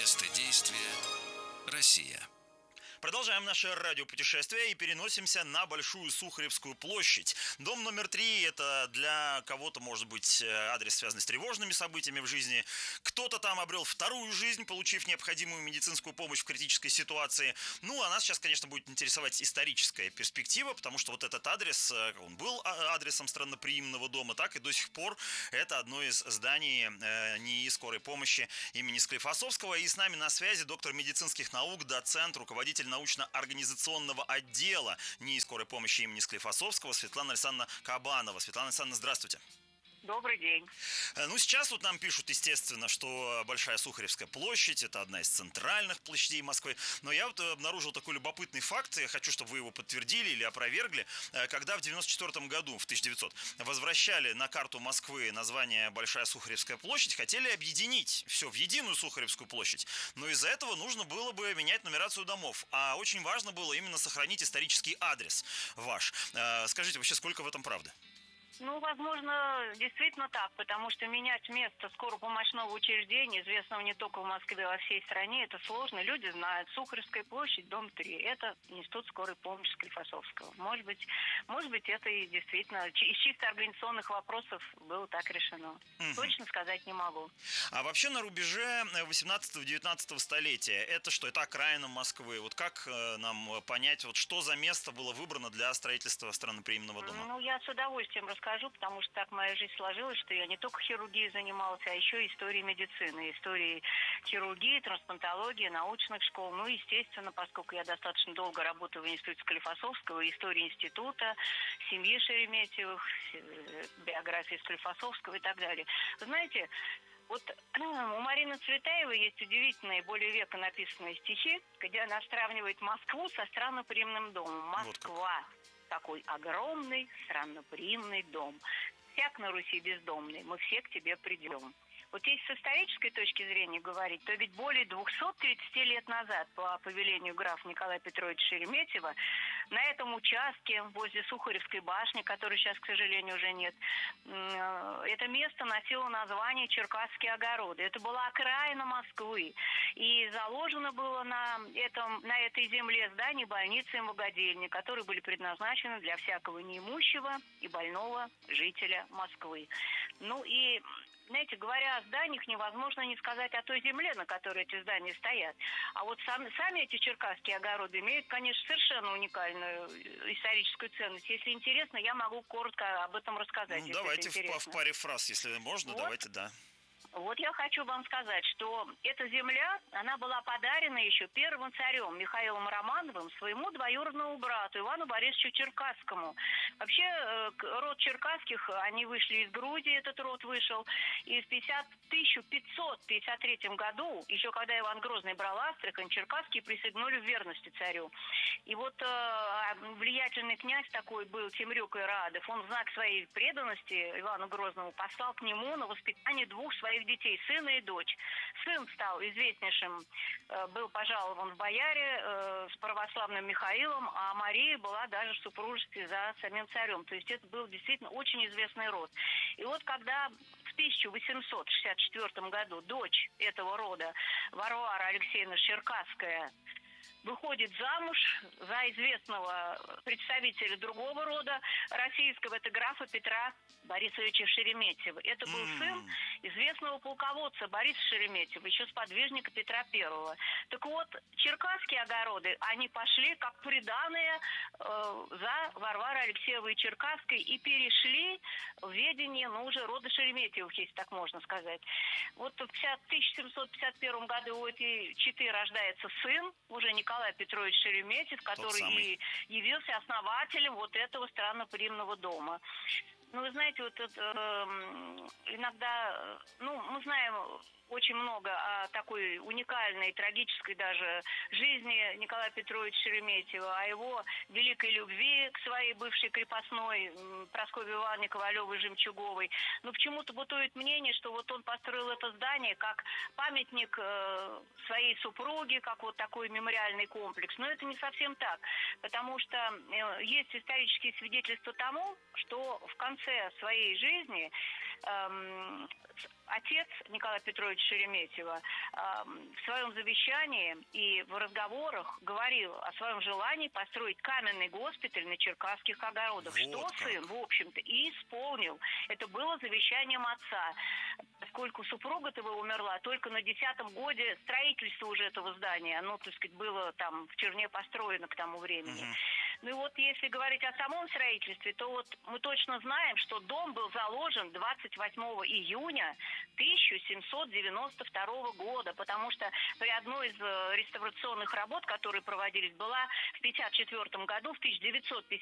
Место действия – Россия. Продолжаем наше радиопутешествие и переносимся на Большую Сухаревскую площадь. Дом номер 3 – это для кого-то, может быть, адрес, связанный с тревожными событиями в жизни. Кто-то там обрел вторую жизнь, получив необходимую медицинскую помощь в критической ситуации. Ну, а нас сейчас, конечно, будет интересовать историческая перспектива, потому что вот этот адрес, он был адресом странноприимного дома, так и до сих пор это одно из зданий НИИ скорой помощи имени Склифосовского. И с нами на связи доктор медицинских наук, доцент, руководитель научно-организационного отдела НИИ скорой помощи имени Склифосовского Светлана Александровна Кабанова. Светлана Александровна, здравствуйте. Добрый день. Ну, сейчас вот нам пишут, естественно, что Большая Сухаревская площадь – это одна из центральных площадей Москвы. Но я вот обнаружил такой любопытный факт, я хочу, чтобы вы его подтвердили или опровергли. Когда в 1994 году, в 1900, возвращали на карту Москвы название Большая Сухаревская площадь, хотели объединить все в единую Сухаревскую площадь. Но из-за этого нужно было бы менять нумерацию домов. А очень важно было именно сохранить исторический адрес ваш. Скажите, вообще, сколько в этом правды? Ну, возможно, действительно так, потому что менять место скоропомощного учреждения, известного не только в Москве, а во всей стране, это сложно. Люди знают, Сухаревская площадь, дом 3, это институт скорой помощи Склифосовского. Может быть, это и действительно из чисто организационных вопросов было так решено. Угу. Точно сказать не могу. А вообще на рубеже 18-19 столетия, это что, это окраина Москвы? Вот как нам понять, вот что за место было выбрано для строительства странноприимного дома? Ну, я с удовольствием расскажу, потому что так моя жизнь сложилась, что я не только хирургией занималась, а еще историей медицины, историей хирургии, трансплантологии, научных школ. Ну, естественно, поскольку я достаточно долго работаю в институте Склифосовского, истории института, семьи Шереметьевых, биографии Склифосовского и так далее. Знаете, вот у Марины Цветаевой есть удивительные, более века написанные стихи, где она сравнивает Москву со странноприимным домом. Москва. Такой огромный, странноприимный дом. Всяк на Руси бездомный, мы все к тебе придем. Вот если с исторической точки зрения говорить, то ведь более 230 лет назад, по повелению графа Николая Петровича Шереметьева, на этом участке возле Сухаревской башни, которой сейчас, к сожалению, уже нет, это место носило название Черкасские огороды. Это была окраина Москвы. И заложено было на этой земле здание больницы и богадельни, которые были предназначены для всякого неимущего и больного жителя Москвы. Ну и, знаете, говоря о зданиях, невозможно не сказать о той земле, на которой эти здания стоят. А вот сами эти черкасские огороды имеют, конечно, совершенно уникальную историческую ценность. Если интересно, я могу коротко об этом рассказать. Ну, давайте в паре фраз, если можно, вот. Давайте, да. Вот я хочу вам сказать, что эта земля, она была подарена еще первым царем Михаилом Романовым своему двоюродному брату Ивану Борисовичу Черкасскому. Вообще, род Черкасских, они вышли из Грузии, этот род вышел, и в 1553 году, еще когда Иван Грозный брал Астрахань, Черкасские присягнули в верности царю. И вот влиятельный князь такой был Темрюк Ирадов, он в знак своей преданности Ивану Грозному послал к нему на воспитание двух своих детей, сына и дочь. Сын стал известнейшим, был пожалован в бояре с православным Михаилом, а Мария была даже в супружестве за самим царем. То есть это был действительно очень известный род. И вот когда в 1864 году дочь этого рода, Варвара Алексеевна Черкасская, выходит замуж за известного представителя другого рода российского, это графа Петра Борисовича Шереметьева. Это был сын известного полководца Бориса Шереметьева, еще сподвижника Петра Первого. Так вот, черкасские огороды, они пошли как приданые за Варварой Алексеевой Черкасской и перешли в ведение, уже рода Шереметьевых, если так можно сказать. Вот в 1751 году у этой четы рождается сын, уже Николай Петрович Шереметьев, который и явился основателем вот этого странноприимного дома. Ну, вы знаете, вот иногда, мы знаем очень много о такой уникальной, трагической даже жизни Николая Петровича Шереметьева, о его великой любви к своей бывшей крепостной Прасковье Ивановне Ковалевой-Жемчуговой. Но почему-то бытует мнение, что вот он построил это здание как памятник своей супруге, как вот такой мемориальный комплекс. Но это не совсем так, потому что есть исторические свидетельства тому, что в конце своей жизни отец Николая Петровича Шереметьева в своем завещании и в разговорах говорил о своем желании построить каменный госпиталь на Черкасских огородах, Вот что как. сын, в общем-то, и исполнил. Это было завещанием отца. Поскольку супруга-то его умерла только на 10-м годе строительства уже этого здания, оно, так сказать, было там в Черне построено к тому времени. Ну и вот если говорить о самом строительстве, то вот мы точно знаем, что дом был заложен 28 июня 1792 года, потому что при одной из реставрационных работ, которые проводились, была в 1954 году, в 1954